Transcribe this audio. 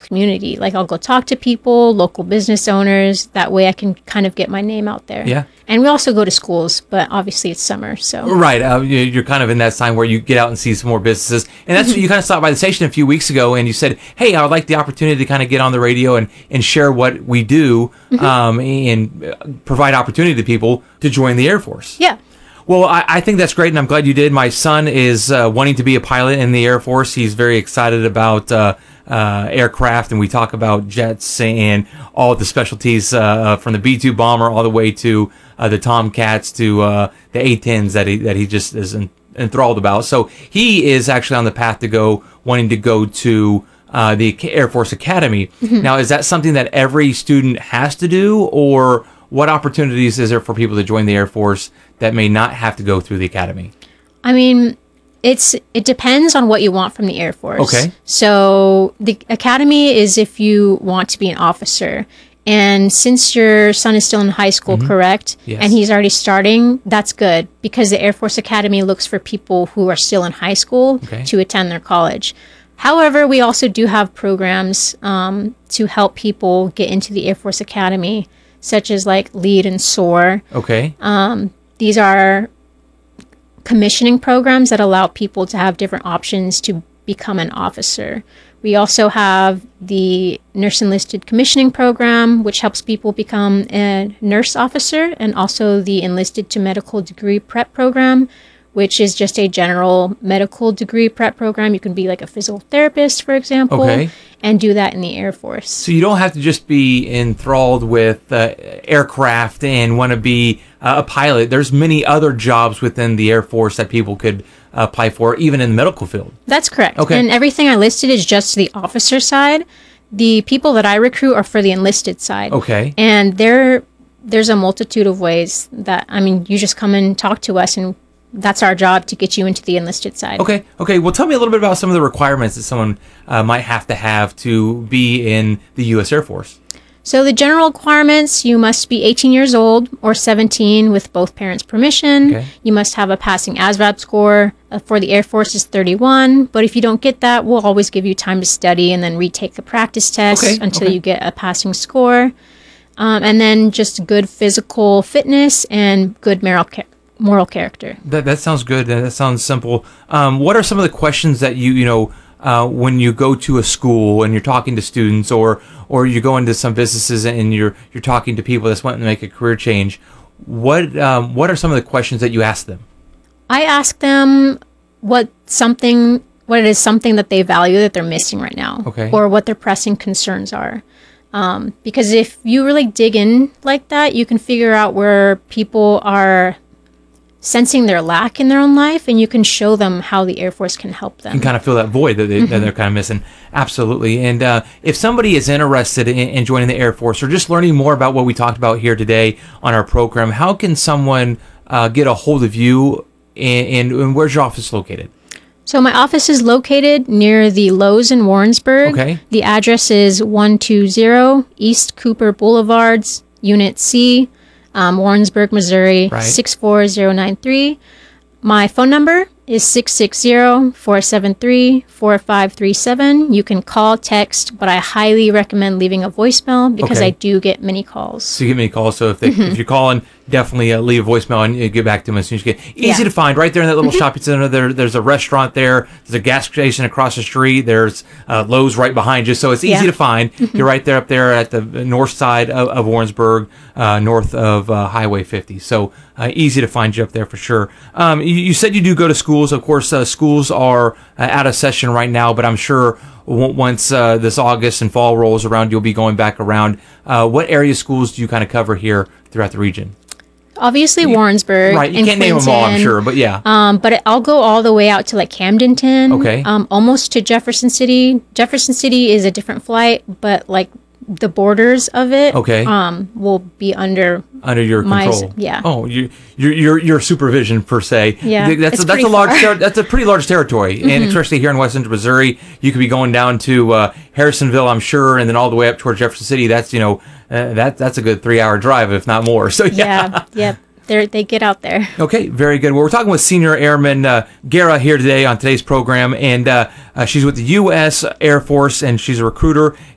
community. Like I'll go talk to people, local business owners. That way I can kind of get my name out there. Yeah. And we also go to schools, but obviously it's summer, so. Right. You're kind of in that time where you get out and see some more businesses. And that's what you kind of stopped by the station a few weeks ago and you said, hey, I would like the opportunity to kind of get on the radio and share what we do and provide opportunity to people to join the Air Force. Yeah. Well, I think that's great, and I'm glad you did. My son is wanting to be a pilot in the Air Force. He's very excited about aircraft, and we talk about jets and all the specialties from the B-2 bomber all the way to the Tomcats to the A-10s that he just is enthralled about. So he is actually on the path to wanting to go to the Air Force Academy. Now, is that something that every student has to do, or what opportunities is there for people to join the Air Force that may not have to go through the academy? I mean, it depends on what you want from the Air Force. Okay. So the academy is if you want to be an officer. And since your son is still in high school, correct? Yes. And he's already starting, that's good, because the Air Force Academy looks for people who are still in high school to attend their college. However, we also do have programs to help people get into the Air Force Academy, such as like LEAD and SOAR. Okay. These are commissioning programs that allow people to have different options to become an officer. We also have the Nurse Enlisted Commissioning Program, which helps people become a nurse officer, and also the Enlisted to Medical Degree Prep Program, which is just a general medical degree prep program. You can be like a physical therapist, for example, and do that in the Air Force. So you don't have to just be enthralled with aircraft and want to be a pilot. There's many other jobs within the Air Force that people could apply for, even in the medical field. That's correct. Okay. And everything I listed is just the officer side. The people that I recruit are for the enlisted side. Okay. And there's a multitude of ways that, I mean, you just come and talk to us, and that's our job to get you into the enlisted side. Okay. Well, tell me a little bit about some of the requirements that someone might have to be in the U.S. Air Force. So the general requirements, you must be 18 years old or 17 with both parents' permission. Okay. You must have a passing ASVAB score. For the Air Force is 31. But if you don't get that, we'll always give you time to study and then retake the practice test until you get a passing score. And then just good physical fitness and good moral character. That sounds good. That sounds simple. What are some of the questions that you know when you go to a school and you're talking to students, or you go into some businesses and you're talking to people that's wanting to make a career change? What are some of the questions that you ask them? I ask them what it is something that they value that they're missing right now, or what their pressing concerns are. Because if you really dig in like that, you can figure out where people are sensing their lack in their own life, and you can show them how the Air Force can help them. And kind of fill that void that they're kind of missing. Absolutely. And if somebody is interested in joining the Air Force or just learning more about what we talked about here today on our program, how can someone get a hold of you, and where's your office located? So my office is located near the Lowe's in Warrensburg. Okay. The address is 120 East Cooper Boulevards, Unit C, Warrensburg, Missouri, 64093. My phone number is 660-473-4537. You can call, text, but I highly recommend leaving a voicemail because I do get many calls. So you get many calls. So if you're calling, definitely leave a voicemail and get back to them as soon as you get. Easy to find right there in that little shopping center. There's a restaurant there. There's a gas station across the street. There's Lowe's right behind you. So it's easy to find. You're right there up there at the north side of Warrensburg, north of Highway 50. So easy to find you up there for sure. You said you do go to schools. Of course, schools are out of session right now, but I'm sure once this August and fall rolls around, you'll be going back around. What area schools do you kind of cover here throughout the region? Obviously, Warrensburg. Right, you can't name them all, I'm sure, but yeah. But I'll go all the way out to like Camdenton. Okay. Almost to Jefferson City. Jefferson City is a different flight, but like the borders of it will be under your control. Yeah. Oh, your supervision per se. Yeah. That's a pretty large territory, and especially here in West Central Missouri, you could be going down to Harrisonville, I'm sure, and then all the way up towards Jefferson City. That's that's a good 3-hour drive, if not more. So yeah. Yep. They get out there. Okay, very good. Well, we're talking with Senior Airman Gara here today on today's program, and she's with the U.S. Air Force, and she's a recruiter